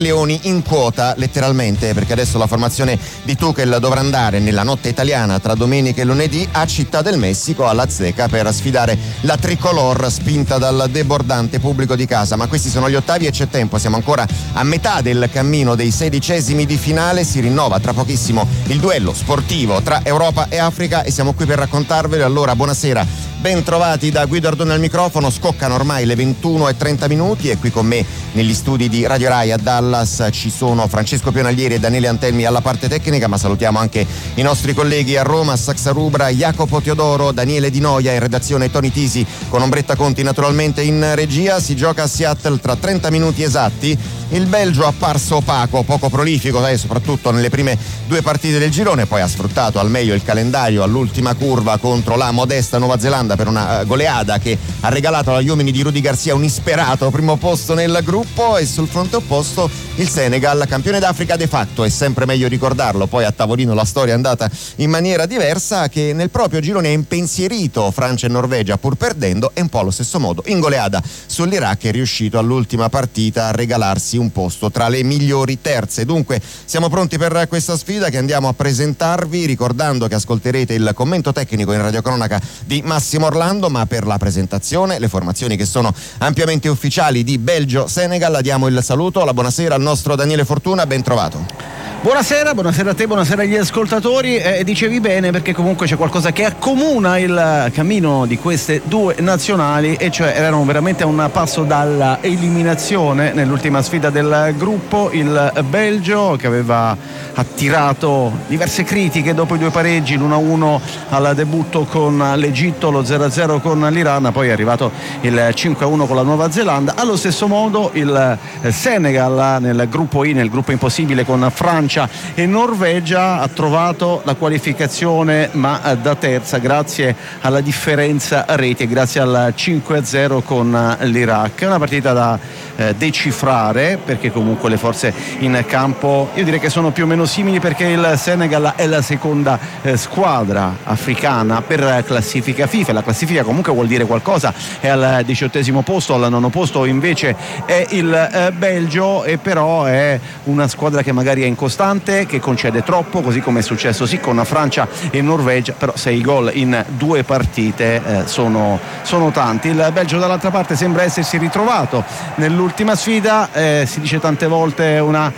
Leoni in quota letteralmente, perché adesso la formazione di Tuchel dovrà andare nella notte italiana tra domenica e lunedì a Città del Messico, all'Azteca, per sfidare la tricolor spinta dal debordante pubblico di casa. Ma questi sono gli ottavi e c'è tempo, siamo ancora a metà del cammino dei 16esimi di finale. Si rinnova tra pochissimo il duello sportivo tra Europa e Africa e siamo qui per raccontarvelo. Allora, buonasera, ben trovati da Guido Ardone al microfono. Scoccano ormai le 21:30 e qui con me negli studi di Radio Rai a Dallas ci sono Francesco Pionaglieri e Daniele Antelmi alla parte tecnica, ma salutiamo anche i nostri colleghi a Roma, Saxa Rubra, Jacopo Teodoro, Daniele Di Noia in redazione, Tony Tisi con Ombretta Conti naturalmente in regia. Si gioca a Seattle tra 30 minuti esatti. Il Belgio apparso opaco, poco prolifico, soprattutto nelle prime due partite del girone, poi ha sfruttato al meglio il calendario all'ultima curva contro la modesta Nuova Zelanda per una goleada che ha regalato agli uomini di Rudy Garcia un isperato primo posto nel gruppo. E sul fronte opposto il Senegal, campione d'Africa de facto, è sempre meglio ricordarlo, poi a tavolino la storia è andata in maniera diversa, che nel proprio girone ha impensierito Francia e Norvegia pur perdendo, e un po' allo stesso modo in goleada sull'Iraq è riuscito all'ultima partita a regalarsi un posto tra le migliori terze. Dunque siamo pronti per questa sfida che andiamo a presentarvi, ricordando che ascolterete il commento tecnico in radiocronaca di Massimo Orlando, ma per la presentazione, le formazioni che sono ampiamente ufficiali di Belgio-Senegal, diamo il saluto, la buonasera al nostro Daniele Fortuna, ben trovato. Buonasera a te, buonasera agli ascoltatori. Dicevi bene, perché comunque c'è qualcosa che accomuna il cammino di queste due nazionali, e cioè erano veramente a un passo dalla eliminazione nell'ultima sfida del gruppo. Il Belgio, che aveva attirato diverse critiche dopo i due pareggi, l'1-1 al debutto con l'Egitto, lo 0-0 con l'Iran, poi è arrivato il 5-1 con la Nuova Zelanda. Allo stesso modo il Senegal nel gruppo I, nel gruppo impossibile con Francia e Norvegia, ha trovato la qualificazione, ma da terza grazie alla differenza reti e grazie al 5-0 con l'Iraq. È una partita da decifrare, perché comunque le forze in campo io direi che sono più o meno simili, perché il Senegal è la seconda squadra africana per classifica FIFA. La classifica comunque vuol dire qualcosa, è al 18° posto, al 9° posto invece è il Belgio, e però è una squadra che magari è incostante, che concede troppo, così come è successo sì con Francia e Norvegia, però 6 gol in due partite sono tanti. Il Belgio dall'altra parte sembra essersi ritrovato nell'ultima sfida, si dice tante volte una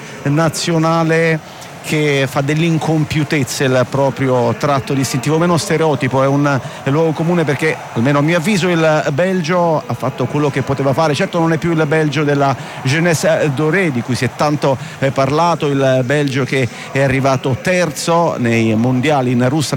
nazionale che fa dell'incompiutezza il proprio tratto distintivo, meno stereotipo, è luogo comune, perché almeno a mio avviso il Belgio ha fatto quello che poteva fare. Certo non è più il Belgio della Jeunesse Dorée di cui si è tanto parlato, il Belgio che è arrivato terzo nei mondiali in Russia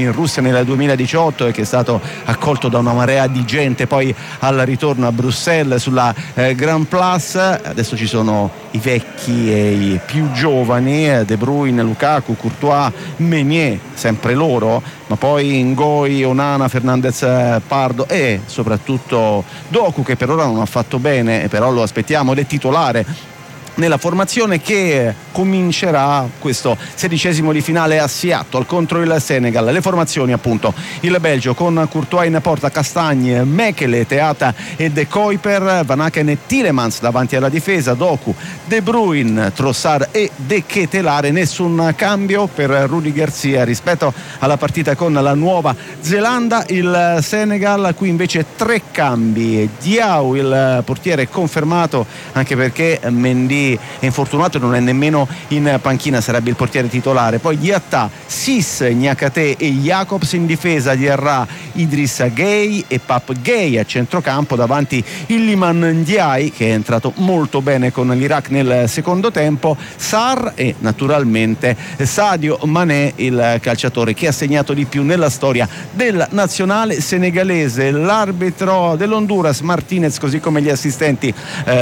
nel 2018 e che è stato accolto da una marea di gente poi al ritorno a Bruxelles sulla Grand Place. Adesso ci sono i vecchi e i più giovani, De Bruyne, Lukaku, Courtois, Meunier, sempre loro, ma poi Ngoi, Onana, Fernandez, Pardo e soprattutto Doku, che per ora non ha fatto bene, però lo aspettiamo ed è titolare nella formazione che comincerà questo 16esimo di finale a Seattle contro il Senegal. Le formazioni appunto: il Belgio con Courtois in porta, Castagne, Mekele, Teata e De Kuiper, Van Aken e Tielemans davanti alla difesa, Doku, De Bruyne, Trossard e De Ketelare. Nessun cambio per Rudy Garcia rispetto alla partita con la Nuova Zelanda. Il Senegal qui invece 3 cambi: Diaw, il portiere, confermato, anche perché Mendy è infortunato e non è nemmeno in panchina, sarebbe il portiere titolare. Poi Diatta, Sis, Niakate e Jacobs in difesa, Diarra, Idrissa Gueye e Pap Gueye a centrocampo, davanti Iliman Ndiaye, che è entrato molto bene con l'Iraq nel secondo tempo, Sarr e naturalmente Sadio Mané, il calciatore che ha segnato di più nella storia della nazionale senegalese. L'arbitro dell'Honduras Martinez, così come gli assistenti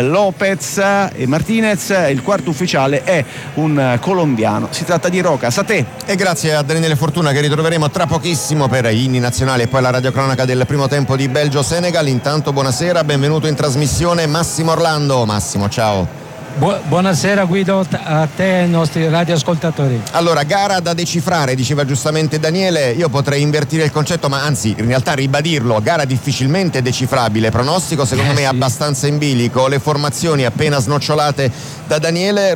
Lopez e Martinez. Il quarto ufficiale è un colombiano, si tratta di Roca Saté. E grazie a Daniele Fortuna, che ritroveremo tra pochissimo per gli inni nazionali e poi la radiocronaca del primo tempo di Belgio-Senegal. Intanto buonasera, benvenuto in trasmissione Massimo Orlando. Massimo, ciao. Buonasera Guido, a te e ai nostri radioascoltatori. Allora, gara da decifrare, diceva giustamente Daniele. Io potrei invertire il concetto, ma anzi in realtà ribadirlo: gara difficilmente decifrabile. Pronostico secondo me sì. abbastanza in bilico, le formazioni appena snocciolate da Daniele.